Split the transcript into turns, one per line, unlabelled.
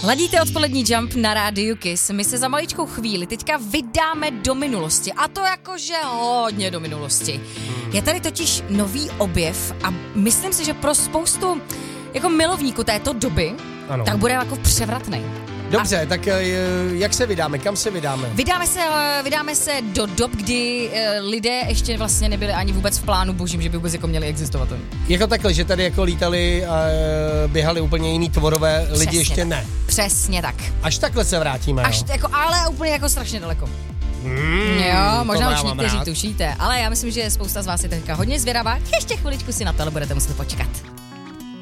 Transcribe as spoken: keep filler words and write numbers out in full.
Ladíte odpolední Jump na rádiu Kiss. My se za maličkou chvíli teďka vydáme do minulosti. A to jakože hodně do minulosti. Je tady totiž nový objev a myslím si, že pro spoustu jako milovníků této doby, ano, tak bude jako převratný.
Dobře, a tak jak se vydáme? Kam se vydáme?
Vydáme se, vydáme se do dob, kdy lidé ještě vlastně nebyli ani vůbec v plánu božím, že by vůbec jako měli existovat.
Jako takhle, že tady jako lítali a běhali úplně jiný tvorové, lidi Přesně ještě
tak.
ne.
Přesně tak.
Až takhle se vrátíme,
Až
jo?
jako, ale úplně jako strašně daleko.
Mm,
jo, možná už někteří tušíte, ale já myslím, že spousta z vás je teďka hodně zvědavá. Ještě chviličku si na to ale budete muset počkat.